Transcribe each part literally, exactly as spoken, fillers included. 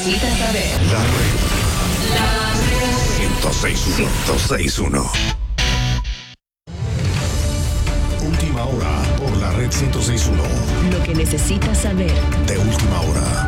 necesitas saber. La red. La red. ciento seis punto uno. Última hora por la red ciento seis punto uno. Lo que necesitas saber. De última hora.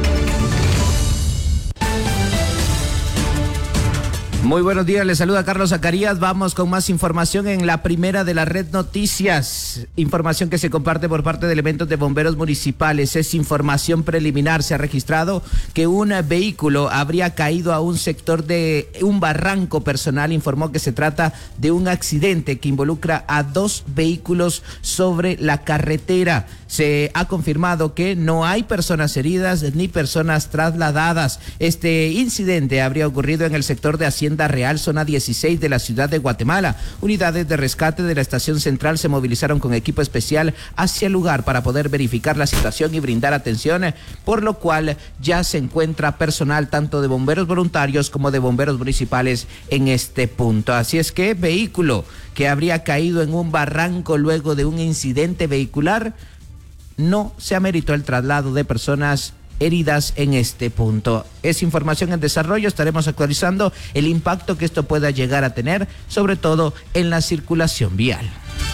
Muy buenos días, les saluda Carlos Zacarías. Vamos con más información en la primera de la red noticias. Información que se comparte por parte de elementos de bomberos municipales. Es información preliminar. Se ha registrado que un vehículo habría caído a un sector de un barranco. Personal informó que se trata de un accidente que involucra a dos vehículos sobre la carretera. Se ha confirmado que no hay personas heridas ni personas trasladadas. Este incidente habría ocurrido en el sector de Hacienda Real, zona dieciséis de la ciudad de Guatemala. Unidades de rescate de la estación central se movilizaron con equipo especial hacia el lugar para poder verificar la situación y brindar atención, por lo cual ya se encuentra personal tanto de bomberos voluntarios como de bomberos municipales en este punto. Así es que vehículo que habría caído en un barranco luego de un incidente vehicular, no se ameritó el traslado de personas heridas en este punto. Es información en desarrollo, estaremos actualizando el impacto que esto pueda llegar a tener, sobre todo en la circulación vial.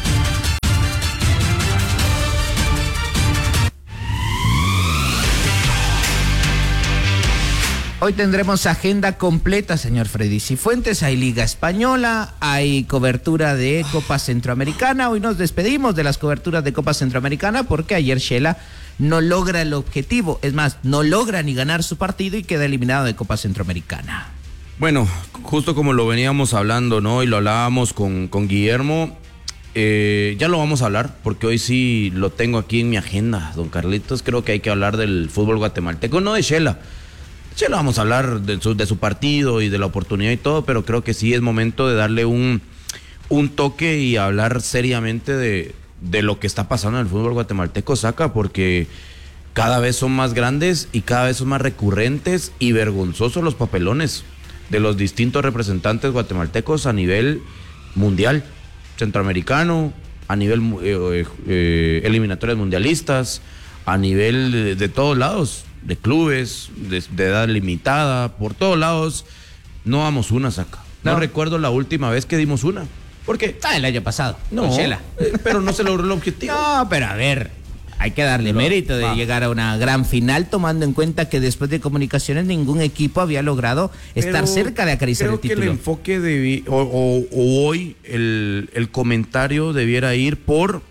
Hoy tendremos agenda completa, señor Freddy Cifuentes. Hay Liga Española, hay cobertura de Copa Centroamericana. Hoy nos despedimos de las coberturas de Copa Centroamericana porque ayer Shela no logra el objetivo. Es más, no logra ni ganar su partido y queda eliminado de Copa Centroamericana. Bueno, justo como lo veníamos hablando, ¿no? Y lo hablábamos con, con Guillermo. Eh, ya lo vamos a hablar porque hoy sí lo tengo aquí en mi agenda, don Carlitos. Creo que hay que hablar del fútbol guatemalteco, no de Shela. Ya lo vamos a hablar de su, de su partido y de la oportunidad y todo, pero creo que sí es momento de darle un, un toque y hablar seriamente de, de lo que está pasando en el fútbol guatemalteco, Saca, porque cada vez son más grandes y cada vez son más recurrentes y vergonzosos los papelones de los distintos representantes guatemaltecos a nivel mundial, centroamericano, a nivel eh, eh, eliminatorias mundialistas, a nivel de, de todos lados. De clubes, de, de edad limitada, por todos lados, no damos una, Saca. No, no recuerdo la última vez que dimos una. ¿Por qué? Ah, el año pasado. No, eh, pero no se logró el objetivo. No, pero a ver, hay que darle no, mérito de va. llegar a una gran final, tomando en cuenta que después de Comunicaciones ningún equipo había logrado pero estar cerca de acariciar el título. Creo que el enfoque de, o, o, o hoy el, el comentario debiera ir por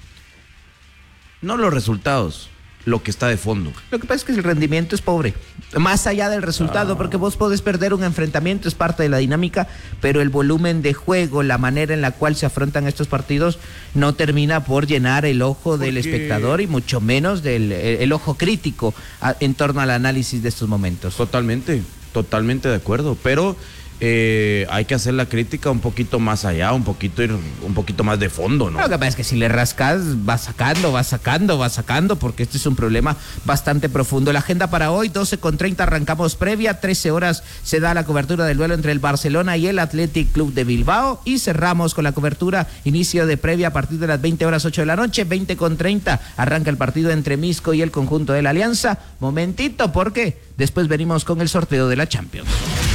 no los resultados, lo que está de fondo. Lo que pasa es que el rendimiento es pobre, más allá del resultado, ah. porque vos podés perder un enfrentamiento, es parte de la dinámica, pero el volumen de juego, la manera en la cual se afrontan estos partidos no termina por llenar el ojo porque... del espectador y mucho menos del el, el ojo crítico a, en torno al análisis de estos momentos. Totalmente, totalmente de acuerdo, pero Eh, hay que hacer la crítica un poquito más allá, un poquito ir, un poquito más de fondo, ¿no? Lo que pasa es que si le rascas, va sacando, va sacando, va sacando, porque este es un problema bastante profundo. La agenda para hoy, doce con treinta, arrancamos previa, trece horas se da la cobertura del duelo entre el Barcelona y el Athletic Club de Bilbao, y cerramos con la cobertura, inicio de previa a partir de las veinte horas ocho de la noche, veinte con treinta, arranca el partido entre Misco y el conjunto de la Alianza. Momentito, porque después venimos con el sorteo de la Champions.